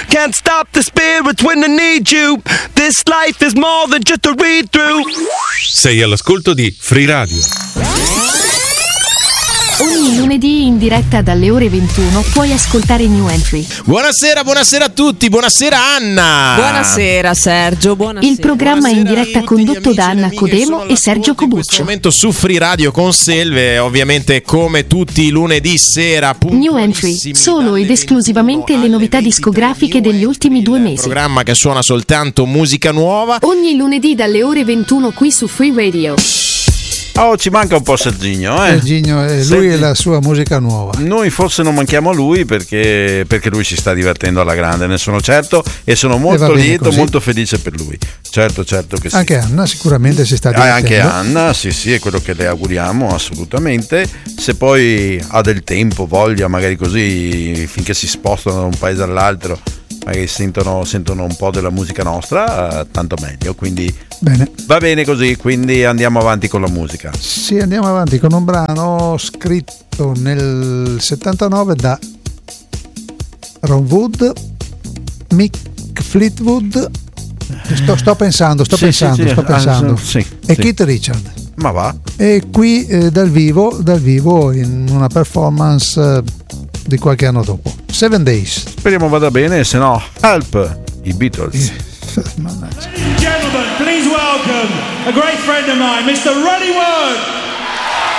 Can't stop the spirit when I need you. This life is more than just a read through. Sei all'ascolto di Free Radio. Ogni lunedì in diretta dalle ore 21 puoi ascoltare New Entry. Buonasera a tutti, buonasera Anna. Buonasera Sergio, buonasera. Il programma in diretta condotto da Anna Codemo e Sergio In questo Cobuccio. momento su Free Radio con Selve, ovviamente come tutti i lunedì sera. New Entry, solo ed esclusivamente le novità discografiche degli ultimi 2 mesi. Programma che suona soltanto musica nuova. Ogni lunedì dalle ore 21 qui su Free Radio. Oh, ci manca un po' Serginho, Serginho, lui e la sua musica nuova. Noi forse non manchiamo a lui perché lui si sta divertendo alla grande, ne sono certo, e sono molto lieto, così. Molto felice per lui. Certo che sì. Anche Anna sicuramente si sta divertendo. Anche Anna, sì, è quello che le auguriamo assolutamente. Se poi ha del tempo, voglia, magari così, finché si spostano da un paese all'altro, magari sentono un po' della musica nostra, tanto meglio, quindi bene. Va bene così, quindi andiamo avanti con la musica. Sì, andiamo avanti con un brano scritto nel 79 da Ron Wood, Mick Fleetwood, sto pensando e Keith Richards. Ma va. E qui dal vivo in una performance di qualche anno dopo. 7 Days. Speriamo vada bene, se no Help, i Beatles. Mannaggia. Ladies and gentlemen, please welcome a great friend of mine, Mr. Ronnie Wood.